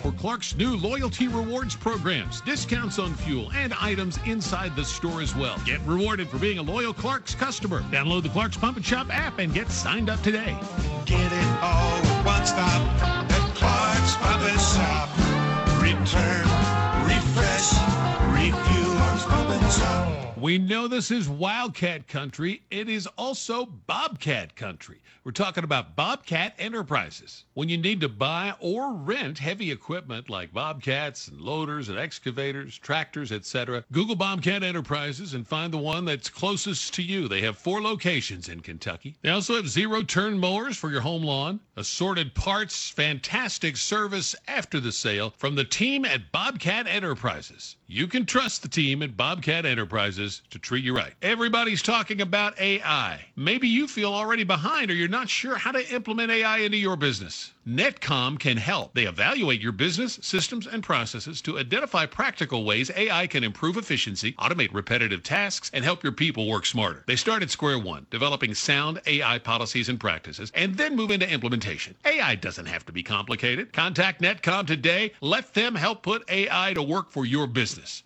for Clark's new loyalty rewards programs, discounts on fuel, and items inside the store as well. Get rewarded for being a loyal Clark's customer. Download the Clark's Pump and Shop app and get signed up today. Get it all at one stop at Clark's Pump and Shop. Return, refresh, refuel, Clark's Pump and Shop. We know this is Wildcat country. It is also Bobcat country. We're talking about Bobcat Enterprises. When you need to buy or rent heavy equipment like bobcats and loaders and excavators, tractors, etc., Google Bobcat Enterprises and find the one that's closest to you. They have 4 locations in Kentucky. They also have zero-turn mowers for your home lawn, assorted parts, fantastic service after the sale from the team at Bobcat Enterprises. You can trust the team at Bobcat Enterprises to treat you right. Everybody's talking about AI. Maybe you feel already behind or you're not sure how to implement AI into your business. Netcom can help. They evaluate your business, systems, and processes to identify practical ways AI can improve efficiency, automate repetitive tasks, and help your people work smarter. They start at square one, developing sound AI policies and practices, and then move into implementation. AI doesn't have to be complicated. Contact Netcom today. Let them help put AI to work for your business.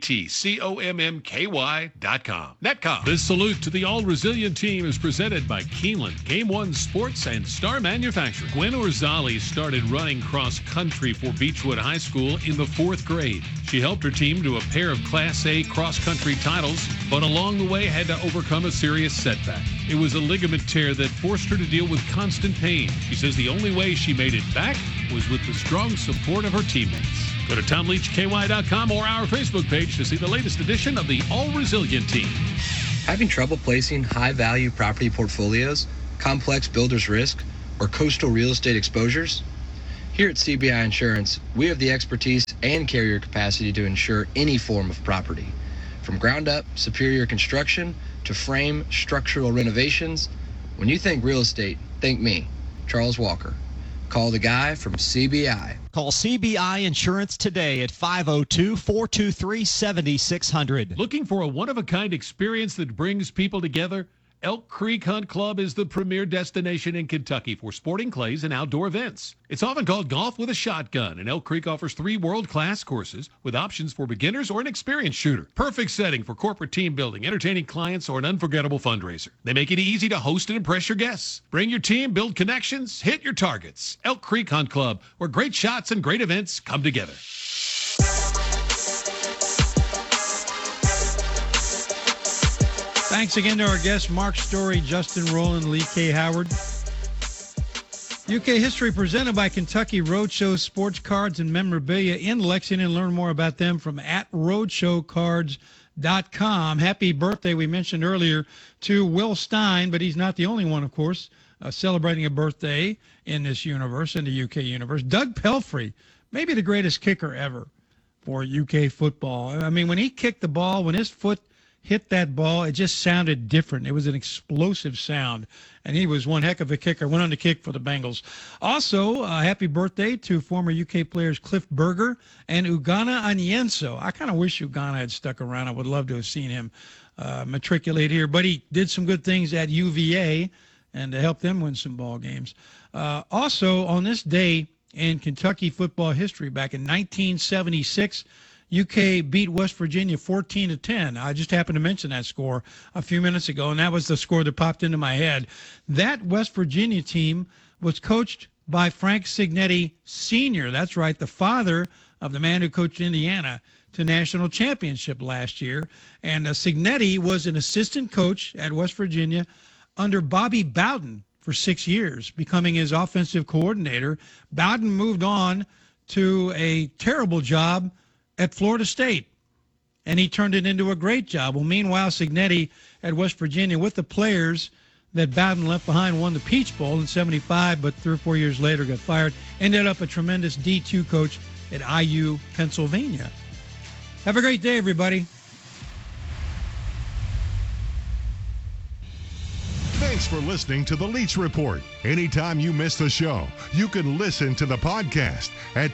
NETCOMMKY.com. Netcom. This salute to the all-resilient team is presented by Keeneland, Game One Sports, and Star Manufacturing. Gwen Orzali started running cross country for Beechwood High School in the 4th grade. She helped her team to a pair of Class A cross country titles, but along the way had to overcome a serious setback. It was a ligament tear that forced her to deal with constant pain. She says the only way she made it back was with the strong support of her teammates. Go to TomLeachKY.com or our Facebook page to see the latest edition of the All Resilient Team. Having trouble placing high-value property portfolios, complex builder's risk, or coastal real estate exposures? Here at CBI Insurance, we have the expertise and carrier capacity to insure any form of property. From ground-up, superior construction to frame structural renovations, when you think real estate, think me, Charles Walker. Call the guy from CBI. Call CBI Insurance today at 502-423-7600. Looking for a one-of-a-kind experience that brings people together? Elk Creek Hunt Club is the premier destination in Kentucky for sporting clays and outdoor events. It's often called golf with a shotgun, and Elk Creek offers 3 world-class courses with options for beginners or an experienced shooter. Perfect setting for corporate team building, entertaining clients, or an unforgettable fundraiser. They make it easy to host and impress your guests. Bring your team, build connections, hit your targets. Elk Creek Hunt Club, where great shots and great events come together. Thanks again to our guests, Mark Story, Justin Rowland, Lee K. Howard. UK History presented by Kentucky Roadshow Sports Cards and Memorabilia in Lexington. Learn more about them from @roadshowcards.com. Happy birthday, we mentioned earlier, to Will Stein, but he's not the only one, of course, celebrating a birthday in this universe, in the UK universe. Doug Pelfrey, maybe the greatest kicker ever for UK football. I mean, when he kicked the ball, when his foot hit that ball, it just sounded different. It was an explosive sound, and he was one heck of a kicker. Went on to kick for the Bengals. Also, happy birthday to former UK players Cliff Berger and Ugana Onyenso. I kind of wish Ugana had stuck around. I would love to have seen him matriculate here, but he did some good things at UVA and to help them win some ball games. Also, on this day in Kentucky football history, back in 1976, UK beat West Virginia 14-10. I just happened to mention that score a few minutes ago, and that was the score that popped into my head. That West Virginia team was coached by Frank Cignetti Sr. That's right, the father of the man who coached Indiana to national championship last year. And Cignetti was an assistant coach at West Virginia under Bobby Bowden for 6 years, becoming his offensive coordinator. Bowden moved on to a terrible job at Florida State, and he turned it into a great job. Well, meanwhile, Cignetti at West Virginia, with the players that Bowden left behind, won the Peach Bowl in '75, but 3 or 4 years later got fired. Ended up a tremendous D2 coach at IU, Pennsylvania. Have a great day, everybody. Thanks for listening to The Leach Report. Anytime you miss the show, you can listen to the podcast at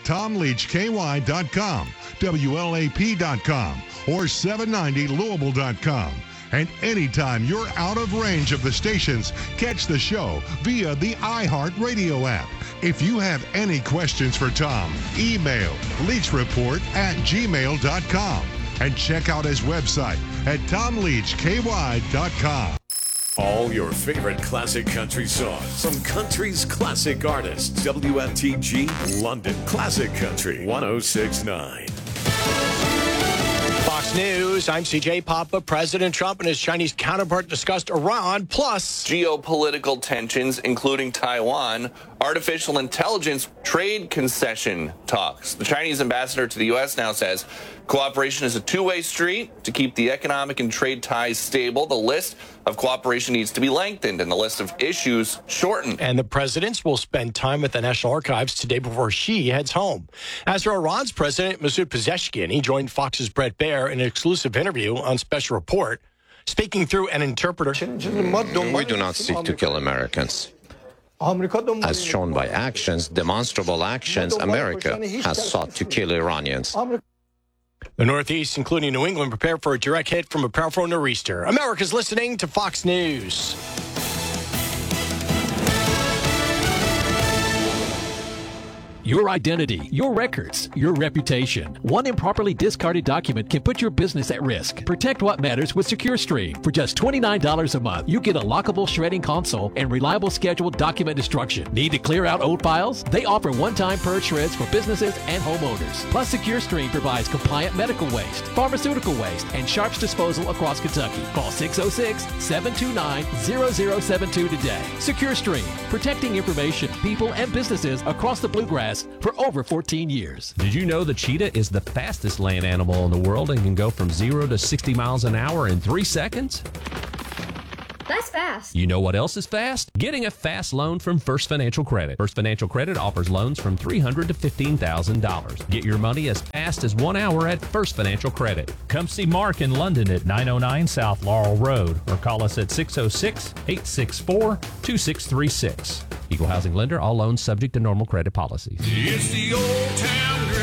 TomLeachKY.com, WLAP.com, or 790Louisville.com. And anytime you're out of range of the stations, catch the show via the iHeartRadio app. If you have any questions for Tom, email leachreport@gmail.com and check out his website at tomleachky.com. All your favorite classic country songs from country's classic artists. WFTG London Classic Country 106.9. Fox News, I'm CJ Papa. President Trump and his Chinese counterpart discussed Iran, plus geopolitical tensions, including Taiwan, artificial intelligence, trade concession talks. The Chinese ambassador to the U.S. now says cooperation is a two-way street to keep the economic and trade ties stable. The list of cooperation needs to be lengthened and the list of issues shortened. And the presidents will spend time at the National Archives today before she heads home. As for Iran's president, Masoud Pezeshkian, he joined Fox's Brett Baer in an exclusive interview on Special Report, speaking through an interpreter. We do not seek to kill Americans. As shown by actions, demonstrable actions, America has sought to kill Iranians. The Northeast, including New England, prepare for a direct hit from a powerful nor'easter. America's listening to Fox News. Your identity, your records, your reputation. One improperly discarded document can put your business at risk. Protect what matters with SecureStream. For just $29 a month, you get a lockable shredding console and reliable scheduled document destruction. Need to clear out old files? They offer one-time purge shreds for businesses and homeowners. Plus, SecureStream provides compliant medical waste, pharmaceutical waste, and sharps disposal across Kentucky. Call 606-729-0072 today. SecureStream, protecting information, people, and businesses across the Bluegrass for over 14 years. Did you know the cheetah is the fastest land animal in the world and can go from 0 to 60 miles an hour in 3 seconds? That's fast. You know what else is fast? Getting a fast loan from First Financial Credit. First Financial Credit offers loans from $300 to $15,000. Get your money as fast as 1 hour at First Financial Credit. Come see Mark in London at 909 South Laurel Road or call us at 606-864-2636. Equal housing lender. All loans subject to normal credit policies. It's the Old Town Grill.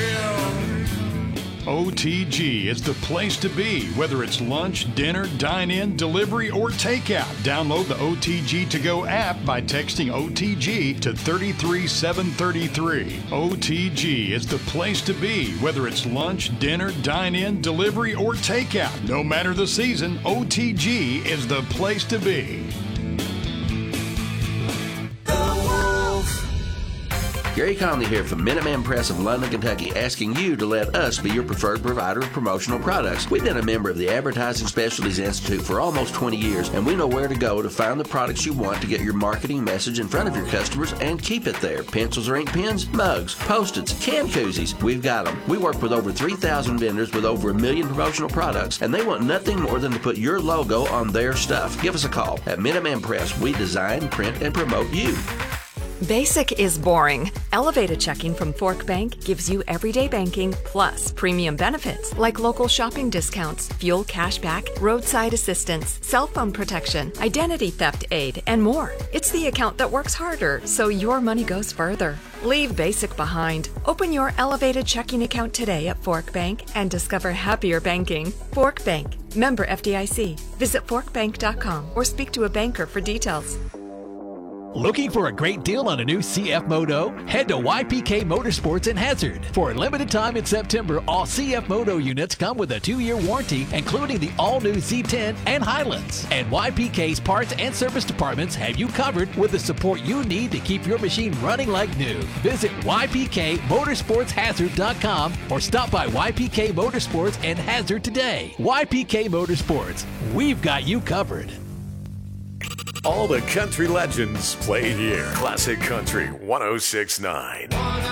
OTG is the place to be, whether it's lunch, dinner, dine-in, delivery, or takeout. Download the OTG To Go app by texting OTG to 33733. OTG is the place to be, whether it's lunch, dinner, dine-in, delivery, or takeout. No matter the season, OTG is the place to be. Gary Conley here from Minuteman Press of London, Kentucky, asking you to let us be your preferred provider of promotional products. We've been a member of the Advertising Specialties Institute for almost 20 years, and we know where to go to find the products you want to get your marketing message in front of your customers and keep it there. Pencils or ink pens, mugs, Post-its, can koozies, we've got them. We work with over 3,000 vendors with over 1 million promotional products, and they want nothing more than to put your logo on their stuff. Give us a call. At Minuteman Press, we design, print, and promote you. Basic is boring. Elevated checking from Fork Bank gives you everyday banking plus premium benefits like local shopping discounts, fuel cashback, roadside assistance, cell phone protection, identity theft aid, and more. It's the account that works harder so your money goes further. Leave basic behind. Open your elevated checking account today at Fork Bank and discover happier banking. Fork Bank. Member FDIC. Visit forkbank.com or speak to a banker for details. Looking for a great deal on a new CF Moto? Head to YPK Motorsports in Hazard. For a limited time in September, all CF Moto units come with a 2-year warranty, including the all-new Z10 and Highlands. And YPK's parts and service departments have you covered with the support you need to keep your machine running like new. Visit YPKMotorsportsHazard.com or stop by YPK Motorsports in Hazard today. YPK Motorsports, we've got you covered. All the country legends played here. Classic Country 106.9.